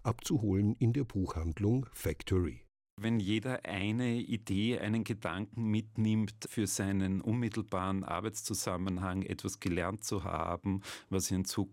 abzuholen in der Buchhandlung Factory. Wenn jeder eine Idee, einen Gedanken mitnimmt für seinen unmittelbaren Arbeitszusammenhang, etwas gelernt zu haben, was er in Zukunft